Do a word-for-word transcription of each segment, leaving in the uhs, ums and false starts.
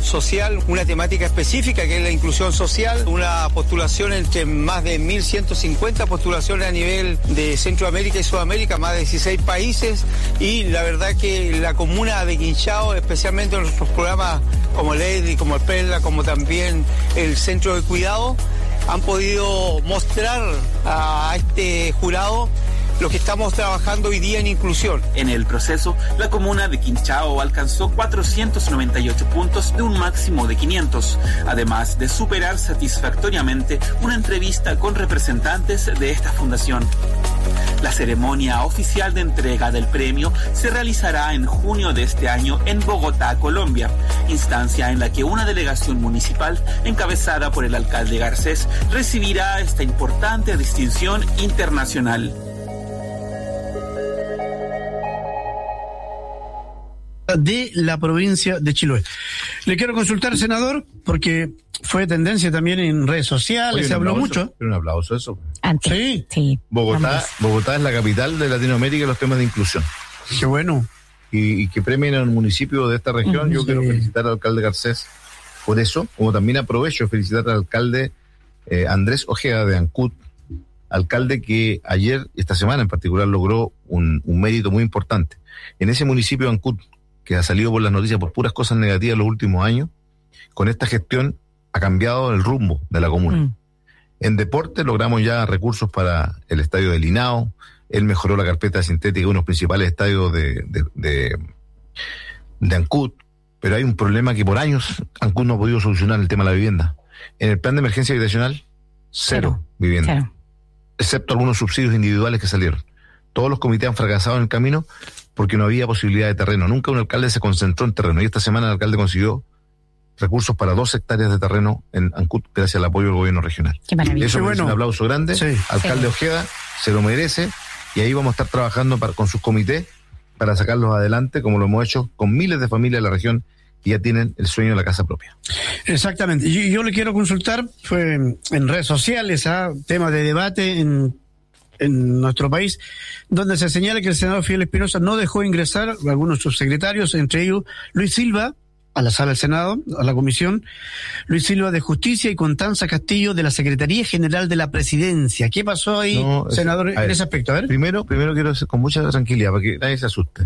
social, una temática específica que es la inclusión social, una postulación entre más de mil ciento cincuenta postulaciones a nivel de Centroamérica y Sudamérica, más de dieciséis países, y la verdad que la comuna de Quinchao, especialmente en nuestros programas como Lady, como el Perla, como también el Centro de Cuidado, han podido mostrar a este jurado lo que estamos trabajando hoy día en inclusión. En el proceso, la comuna de Quinchao alcanzó cuatrocientos noventa y ocho puntos de un máximo de quinientos, además de superar satisfactoriamente una entrevista con representantes de esta fundación. La ceremonia oficial de entrega del premio se realizará en junio de este año en Bogotá, Colombia, instancia en la que una delegación municipal encabezada por el alcalde Garcés recibirá esta importante distinción internacional. De la provincia de Chiloé. Le quiero consultar, senador, porque fue tendencia también en redes sociales, Oye, se habló aplauso, mucho. Un aplauso eso. Antes, sí. sí. Bogotá, Bogotá es la capital de Latinoamérica en los temas de inclusión. Qué bueno. Y, y que premien a un municipio de esta región. Uh-huh. Yo sí. quiero felicitar al alcalde Garcés por eso, como también aprovecho de felicitar al alcalde eh, Andrés Ojeda de Ancud, alcalde que ayer, esta semana en particular, logró un, un mérito muy importante. En ese municipio de Ancud, que ha salido por las noticias por puras cosas negativas en los últimos años, con esta gestión ha cambiado el rumbo de la comuna. Mm. En deporte logramos ya recursos para el estadio de Linao, él mejoró la carpeta sintética de unos principales estadios de, de, de, de Ancud, pero hay un problema que por años Ancud no ha podido solucionar, el tema de la vivienda. En el plan de emergencia habitacional, cero, cero. vivienda, cero. Excepto algunos subsidios individuales que salieron. Todos los comités han fracasado en el camino porque no había posibilidad de terreno. Nunca un alcalde se concentró en terreno. Y esta semana el alcalde consiguió recursos para dos hectáreas de terreno en Ancud gracias al apoyo del gobierno regional. Qué maravilla. Eso bueno. Es un aplauso grande. Sí. Alcalde sí. Ojeda se lo merece y ahí vamos a estar trabajando para, con sus comités para sacarlos adelante, como lo hemos hecho con miles de familias de la región que ya tienen el sueño de la casa propia. Exactamente. Yo, yo le quiero consultar, fue en redes sociales, ¿eh? Tema de debate en en nuestro país, donde se señala que el senador Fidel Espinosa no dejó ingresar a algunos subsecretarios, entre ellos Luis Silva, a la sala del Senado, a la comisión, Luis Silva de Justicia y Constanza Castillo de la Secretaría General de la Presidencia. ¿Qué pasó ahí, no, senador, en ese aspecto? A ver. Primero, primero quiero decir con mucha tranquilidad, para que nadie se asuste.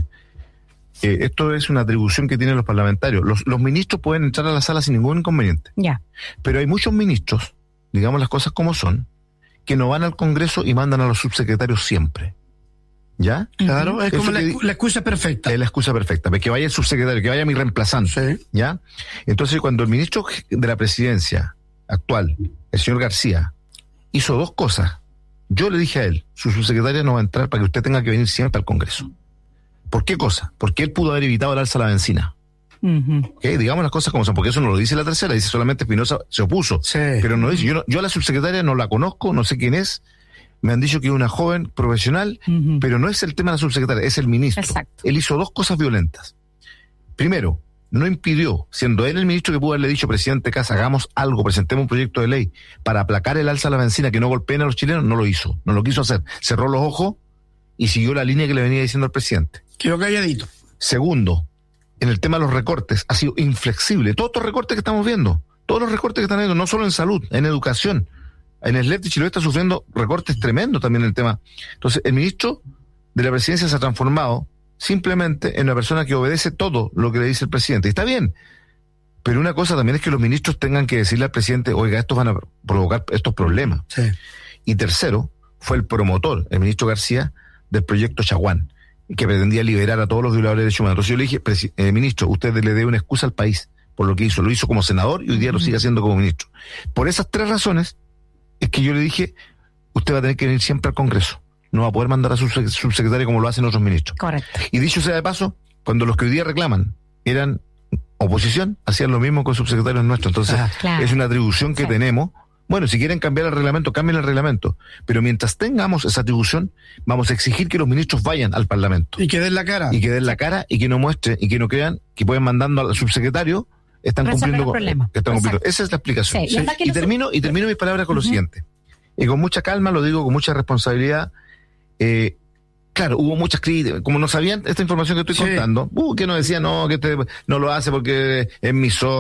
Eh, esto es una atribución que tienen los parlamentarios. Los, los ministros pueden entrar a la sala sin ningún inconveniente. Ya. Pero hay muchos ministros, digamos las cosas como son, que no van al Congreso y mandan a los subsecretarios siempre. ¿Ya? Claro, uh-huh. es como la, que, la excusa perfecta. Es la excusa perfecta, que vaya el subsecretario, que vaya mi reemplazante. Sí. ¿Ya? Entonces, cuando el ministro de la presidencia actual, el señor García, hizo dos cosas, yo le dije a él, su subsecretaria no va a entrar para que usted tenga que venir siempre al Congreso. ¿Por qué cosa? Porque él pudo haber evitado el alza a la bencina. Uh-huh. ¿Okay? Digamos las cosas como son, porque eso no lo dice la tercera, dice solamente Espinosa se opuso, sí. pero no dice, yo, no, yo a la subsecretaria no la conozco, no sé quién es, me han dicho que es una joven profesional, uh-huh. pero no es el tema de la subsecretaria, es el ministro. Exacto. Él hizo dos cosas violentas. Primero, no impidió, siendo él el ministro que pudo haberle dicho, presidente Casa, hagamos algo, presentemos un proyecto de ley para aplacar el alza a la bencina, que no golpeen a los chilenos, no lo hizo, no lo quiso hacer, cerró los ojos y siguió la línea que le venía diciendo al presidente. Quedó calladito. Segundo, en el tema de los recortes, ha sido inflexible. Todos estos recortes que estamos viendo, todos los recortes que están viendo, no solo en salud, en educación. En el S L E P de Chiloé está sufriendo recortes tremendos también en el tema. Entonces, el ministro de la presidencia se ha transformado simplemente en una persona que obedece todo lo que le dice el presidente. Y está bien, pero una cosa también es que los ministros tengan que decirle al presidente, oiga, estos van a provocar estos problemas. Sí. Y tercero, fue el promotor, el ministro García, del proyecto Chaguán, que pretendía liberar a todos los violadores de derechos humanos. Entonces yo le dije, eh, ministro, usted le dé una excusa al país por lo que hizo. Lo hizo como senador y hoy día lo sigue haciendo como ministro. Por esas tres razones es que yo le dije, usted va a tener que venir siempre al Congreso. No va a poder mandar a su subsecretario como lo hacen otros ministros. Correcto. Y dicho sea de paso, cuando los que hoy día reclaman eran oposición, hacían lo mismo con subsecretarios nuestros. Entonces ah, claro. es una atribución que sí. tenemos. Bueno, si quieren cambiar el reglamento, cambien el reglamento. Pero mientras tengamos esa atribución, vamos a exigir que los ministros vayan al Parlamento. Y que den la cara. Y que den la cara y que no muestren y que no crean que pueden mandando al subsecretario, están Resolver cumpliendo con, que están cumpliendo. Esa es la explicación. Sí. Sí. Y, y termino, y termino mis palabras con uh-huh. lo siguiente. Y con mucha calma, lo digo con mucha responsabilidad. Eh, claro, hubo muchas críticas. Como no sabían esta información que estoy sí. contando, uh, que nos decían, no, que este no lo hace porque es misógino.